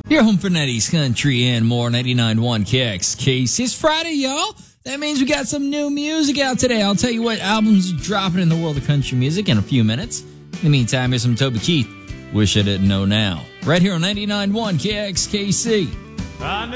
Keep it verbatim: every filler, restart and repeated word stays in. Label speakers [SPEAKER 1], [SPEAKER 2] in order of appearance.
[SPEAKER 1] Your home for nineties country and more. ninety-nine point one K X K C. It's Friday, y'all. That means we got some new music out today. I'll tell you what albums are dropping in the world of country music in a few minutes. In the meantime, here's some Toby Keith. Wish I Didn't Know Now. Right here on ninety-nine point one K X K C.